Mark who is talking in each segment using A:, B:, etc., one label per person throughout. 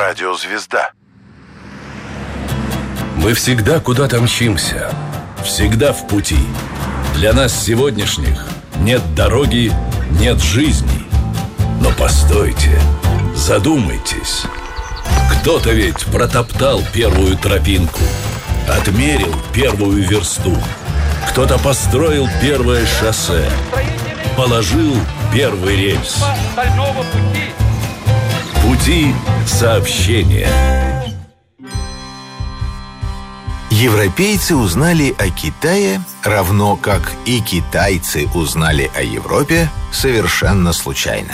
A: Радио «Звезда».
B: Мы всегда куда-то мчимся, всегда в пути. Для нас сегодняшних нет дороги, нет жизни. Но постойте, задумайтесь. Кто-то ведь протоптал первую тропинку, отмерил первую версту. Кто-то построил первое шоссе, положил первый рельс. Пути сообщения.
C: Европейцы узнали о Китае, равно как и китайцы узнали о Европе, совершенно случайно.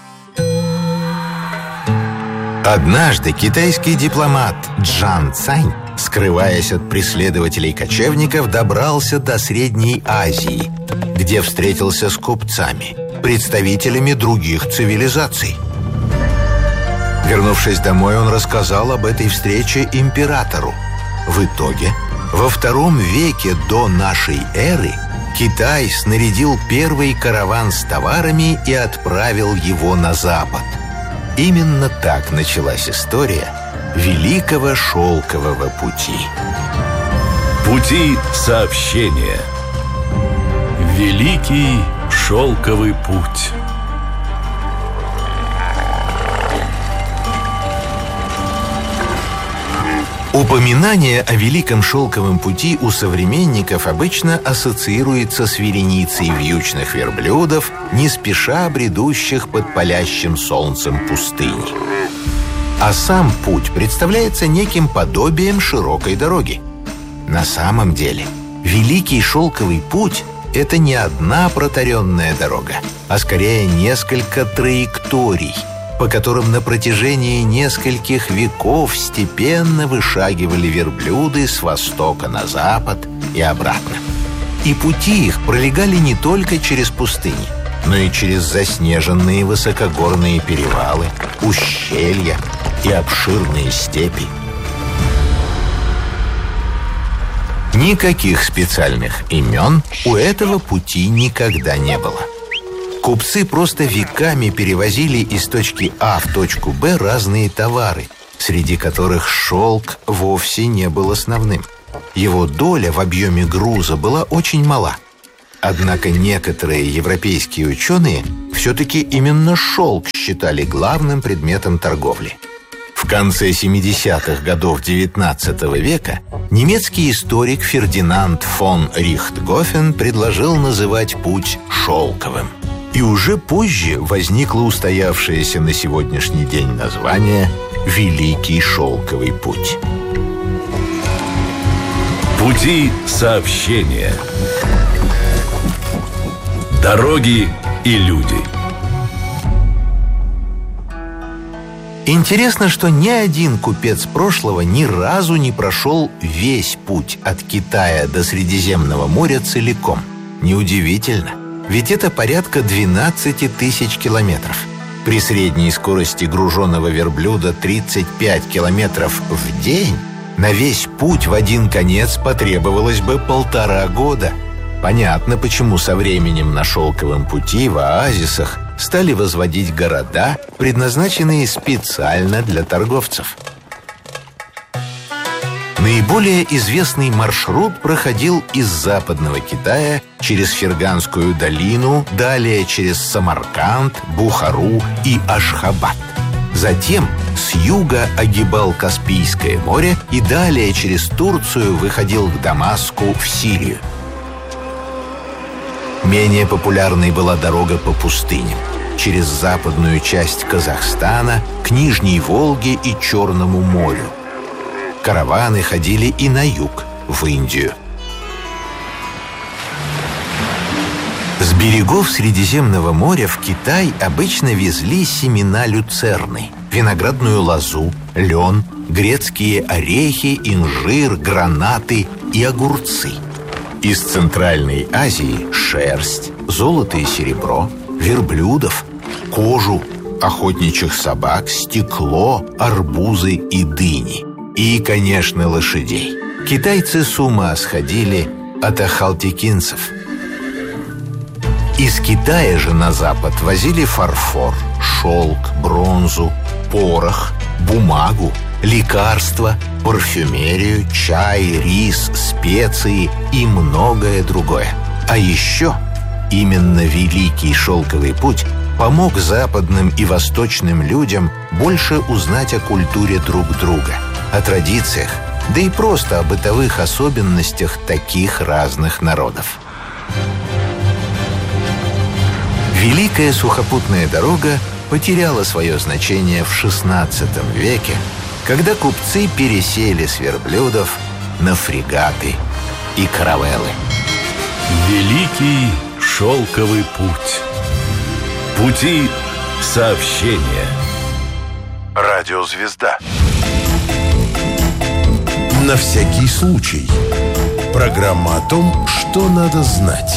C: Однажды китайский дипломат Джан Цань, скрываясь от преследователей-кочевников, добрался до Средней Азии, где встретился с купцами, представителями других цивилизаций. Вернувшись домой, он рассказал об этой встрече императору. В итоге, во II веке до нашей эры Китай снарядил первый караван с товарами и отправил его на запад. Именно так началась история Великого Шелкового пути.
B: Пути сообщения. Великий Шелковый путь.
C: Упоминание о Великом Шелковом пути у современников обычно ассоциируется с вереницей вьючных верблюдов, не спеша бредущих под палящим солнцем пустыни. А сам путь представляется неким подобием широкой дороги. На самом деле, Великий Шелковый путь – это не одна протаренная дорога, а скорее несколько траекторий, по которым на протяжении нескольких веков степенно вышагивали верблюды с востока на запад и обратно. И пути их пролегали не только через пустыни, но и через заснеженные высокогорные перевалы, ущелья и обширные степи. Никаких специальных имен у этого пути никогда не было. Купцы просто веками перевозили из точки А в точку Б разные товары, среди которых шелк вовсе не был основным. Его доля в объеме груза была очень мала. Однако некоторые европейские ученые все-таки именно шелк считали главным предметом торговли. В конце 70-х годов XIX века немецкий историк Фердинанд фон Рихтгофен предложил называть путь шелковым. И уже позже возникло устоявшееся на сегодняшний день название «Великий Шелковый путь».
B: Пути сообщения. Дороги и люди.
C: Интересно, что ни один купец прошлого ни разу не прошел весь путь от Китая до Средиземного моря целиком. Неудивительно. Ведь это порядка 12 тысяч километров. При средней скорости груженного верблюда 35 километров в день на весь путь в один конец потребовалось бы 1,5 года. Понятно, почему со временем на шелковом пути в оазисах стали возводить города, предназначенные специально для торговцев. Наиболее известный маршрут проходил из западного Китая через Ферганскую долину, далее через Самарканд, Бухару и Ашхабад. Затем с юга огибал Каспийское море и далее через Турцию выходил к Дамаску в Сирию. Менее популярной была дорога по пустыням, через западную часть Казахстана к Нижней Волге и Черному морю. Караваны ходили и на юг, в Индию. С берегов Средиземного моря в Китай обычно везли семена люцерны, виноградную лозу, лен, грецкие орехи, инжир, гранаты и огурцы. Из Центральной Азии шерсть, золото и серебро, верблюдов, кожу, охотничьих собак, стекло, арбузы и дыни. И, конечно, лошадей. Китайцы с ума сходили от ахалтекинцев. Из Китая же на запад возили фарфор, шелк, бронзу, порох, бумагу, лекарства, парфюмерию, чай, рис, специи и многое другое. А еще именно Великий Шелковый путь помог западным и восточным людям больше узнать о культуре друг друга, о традициях, да и просто о бытовых особенностях таких разных народов. Великая сухопутная дорога потеряла свое значение в XVI веке, когда купцы пересели с верблюдов на фрегаты и каравеллы.
B: Великий Шелковый путь. Пути сообщения.
A: Радиозвезда. На всякий случай. Программа о том, что надо знать.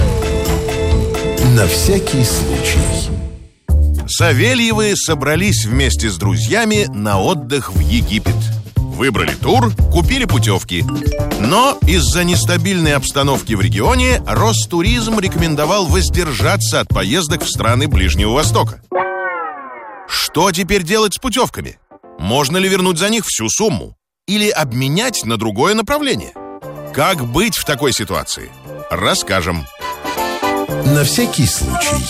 A: На всякий случай.
D: Савельевы собрались вместе с друзьями на отдых в Египет. Выбрали тур, купили путевки. Но из-за нестабильной обстановки в регионе Ростуризм рекомендовал воздержаться от поездок в страны Ближнего Востока. Что теперь делать с путевками? Можно ли вернуть за них всю сумму? Или обменять на другое направление? Как быть в такой ситуации? Расскажем.
A: На всякий случай.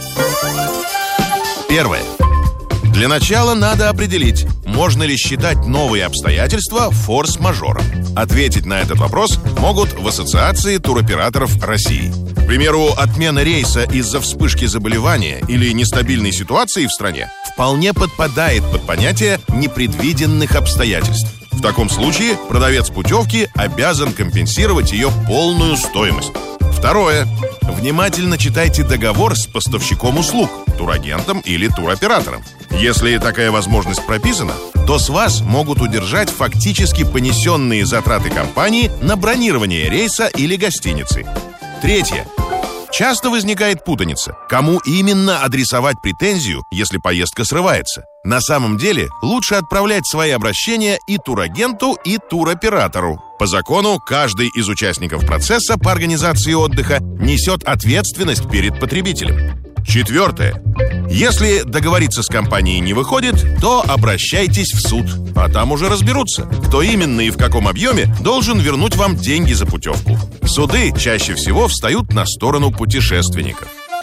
D: Первое. Для начала надо определить, можно ли считать новые обстоятельства форс-мажором. Ответить на этот вопрос могут в Ассоциации туроператоров России. К примеру, отмена рейса из-за вспышки заболевания или нестабильной ситуации в стране вполне подпадает под понятие непредвиденных обстоятельств. В таком случае продавец путевки обязан компенсировать ее полную стоимость. Второе. Внимательно читайте договор с поставщиком услуг, турагентом или туроператором. Если такая возможность прописана, то с вас могут удержать фактически понесенные затраты компании на бронирование рейса или гостиницы. Третье. Часто возникает путаница, кому именно адресовать претензию, если поездка срывается. На самом деле, лучше отправлять свои обращения и турагенту, и туроператору. По закону, каждый из участников процесса по организации отдыха несет ответственность перед потребителем. Четвертое. Если договориться с компанией не выходит, то обращайтесь в суд, а там уже разберутся, кто именно и в каком объеме должен вернуть вам деньги за путевку. Суды чаще всего встают на сторону путешественников.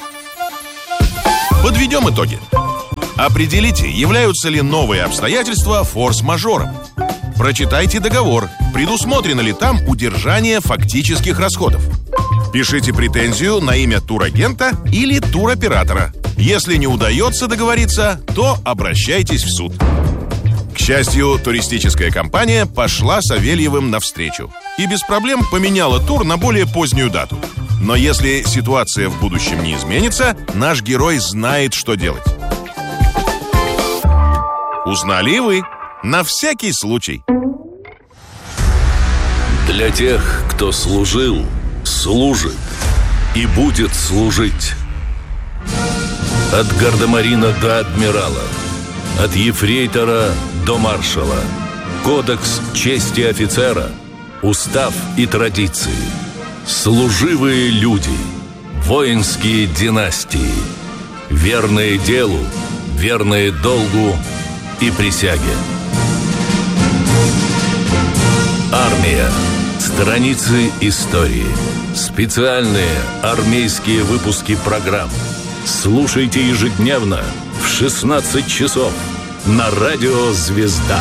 D: Подведем итоги. Определите, являются ли новые обстоятельства форс-мажором. Прочитайте договор, предусмотрено ли там удержание фактических расходов. Пишите претензию на имя турагента или туроператора. Если не удается договориться, то обращайтесь в суд. К счастью, туристическая компания пошла Савельевым навстречу и без проблем поменяла тур на более позднюю дату. Но если ситуация в будущем не изменится, наш герой знает, что делать. Узнали и вы. На всякий случай.
B: Для тех, кто служил, служит и будет служить. От гардемарина до адмирала, от ефрейтора до маршала. Кодекс чести офицера, устав и традиции. Служивые люди, воинские династии. Верные делу, верные долгу и присяге. Армия. Страницы истории. Специальные армейские выпуски программ. Слушайте ежедневно в 16 часов на радио «Звезда».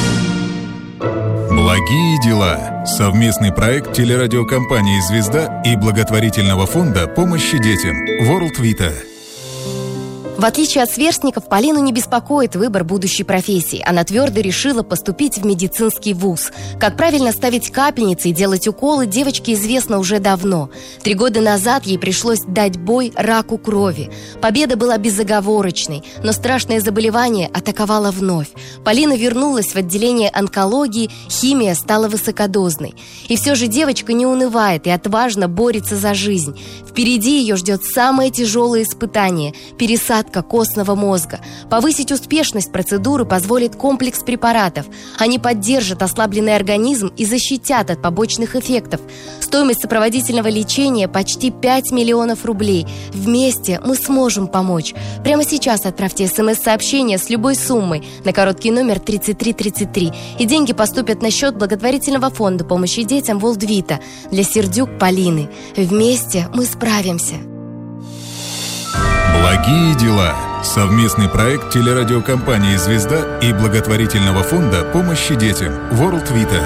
E: Благие дела. Совместный проект телерадиокомпании «Звезда» и благотворительного фонда помощи детям World Vita.
F: В отличие от сверстников, Полину не беспокоит выбор будущей профессии. Она твердо решила поступить в медицинский вуз. Как правильно ставить капельницы и делать уколы, девочке известно уже давно. 3 года назад ей пришлось дать бой раку крови. Победа была безоговорочной, но страшное заболевание атаковало вновь. Полина вернулась в отделение онкологии, химия стала высокодозной. И все же девочка не унывает и отважно борется за жизнь. Впереди ее ждет самое тяжелое испытание – пересадка клетка костного мозга. Повысить успешность процедуры позволит комплекс препаратов. Они поддержат ослабленный организм и защитят от побочных эффектов. Стоимость сопроводительного лечения почти 5 миллионов рублей. Вместе мы сможем помочь. Прямо сейчас отправьте СМС-сообщение с любой суммой на короткий номер 3333, и деньги поступят на счет благотворительного фонда помощи детям Волдвита для Сердюк Полины. Вместе мы справимся.
E: Благие дела. Совместный проект телерадиокомпании «Звезда» и благотворительного фонда помощи детям World Vita.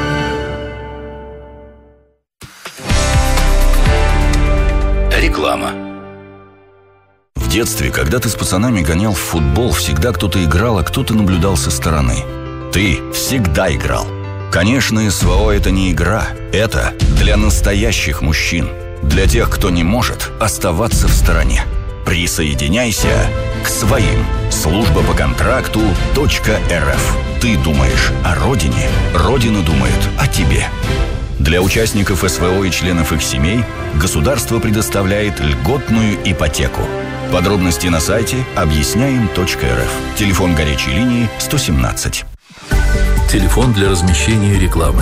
B: Реклама. В детстве, когда ты с пацанами гонял в футбол, всегда кто-то играл, а кто-то наблюдал со стороны. Ты всегда играл. Конечно, СВО – это не игра. Это для настоящих мужчин. Для тех, кто не может оставаться в стороне. Присоединяйся к своим. Служба по контракту .рф. Ты думаешь о родине, Родина думает о тебе. Для участников СВО и членов их семей государство предоставляет льготную ипотеку. Подробности на сайте объясняем.рф. Телефон горячей линии 117.
G: Телефон для размещения рекламы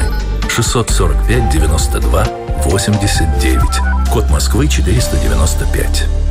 G: 645 92 89. Код Москвы 495.